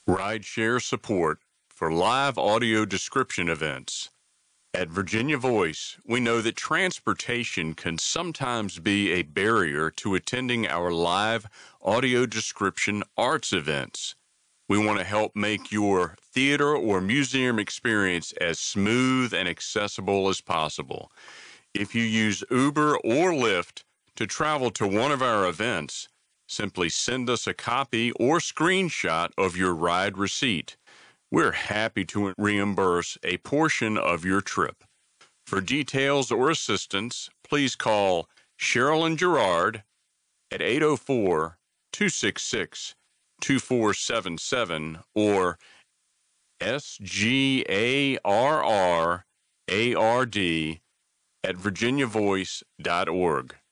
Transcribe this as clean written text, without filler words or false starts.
Rideshare support for live audio description events. At Virginia Voice, we know that transportation can sometimes be a barrier to attending our live audio description arts events. We want to help make your theater or museum experience as smooth and accessible as possible. If you use Uber or Lyft to travel to one of our events, simply send us a copy or screenshot of your ride receipt. We're happy to reimburse a portion of your trip. For details or assistance, please call Sherilyn Gerard at 804-266-2477 or SGARRARD at virginiavoice.org.